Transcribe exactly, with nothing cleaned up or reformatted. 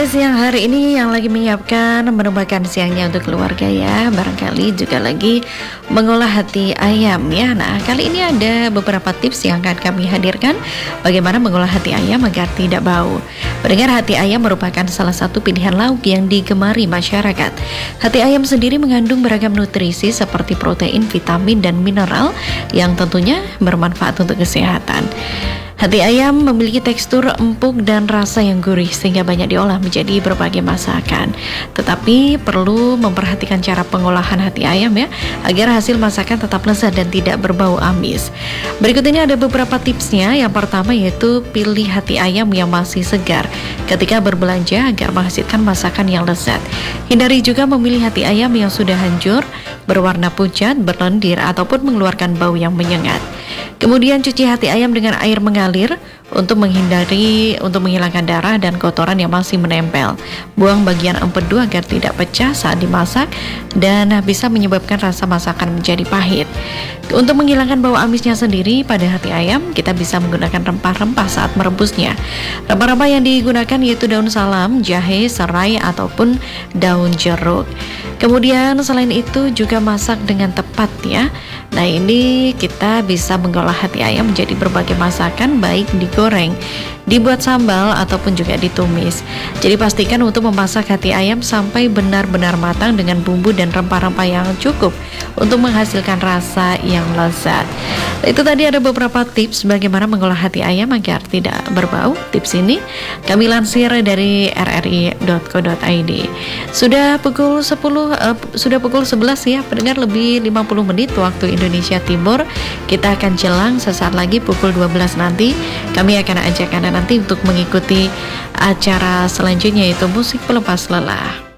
Siang hari ini yang lagi menyiapkan menu makan siangnya untuk keluarga ya, barangkali juga lagi mengolah hati ayam ya. Nah, kali ini ada beberapa tips yang akan kami hadirkan bagaimana mengolah hati ayam agar tidak bau. Mendengar hati ayam merupakan salah satu pilihan lauk yang digemari masyarakat. Hati ayam sendiri mengandung beragam nutrisi seperti protein, vitamin, dan mineral yang tentunya bermanfaat untuk kesehatan. Hati ayam memiliki tekstur empuk dan rasa yang gurih sehingga banyak diolah menjadi berbagai masakan. Tetapi perlu memperhatikan cara pengolahan hati ayam ya, agar hasil masakan tetap lezat dan tidak berbau amis. Berikut ini ada beberapa tipsnya. Yang pertama yaitu pilih hati ayam yang masih segar ketika berbelanja agar menghasilkan masakan yang lezat. Hindari juga memilih hati ayam yang sudah hancur, berwarna pucat, berlendir, ataupun mengeluarkan bau yang menyengat. Kemudian cuci hati ayam dengan air mengalir untuk menghindari untuk menghilangkan darah dan kotoran yang masih menempel. Buang bagian empedu agar tidak pecah saat dimasak dan bisa menyebabkan rasa masakan menjadi pahit. Untuk menghilangkan bau amisnya sendiri pada hati ayam, kita bisa menggunakan rempah-rempah saat merebusnya. Rempah-rempah yang digunakan yaitu daun salam, jahe, serai, ataupun daun jeruk. Kemudian selain itu juga masak dengan tepat ya. Nah, ini kita bisa mengolah hati ayam menjadi berbagai masakan, baik digoreng, dibuat sambal, ataupun juga ditumis. Jadi pastikan untuk memasak hati ayam sampai benar-benar matang dengan bumbu dan rempah-rempah yang cukup untuk menghasilkan rasa yang lezat. Itu tadi ada beberapa tips bagaimana mengolah hati ayam agar tidak berbau. Tips ini kami lansir dari r r i dot co dot i d. Sudah pukul sepuluh uh, sudah pukul sebelas ya, pendengar, lebih lima puluh menit waktu Indonesia Timur. Kita akan jelang sesaat lagi pukul dua belas nanti. Kami akan ajak Anda nanti untuk mengikuti acara selanjutnya yaitu musik pelepas lelah.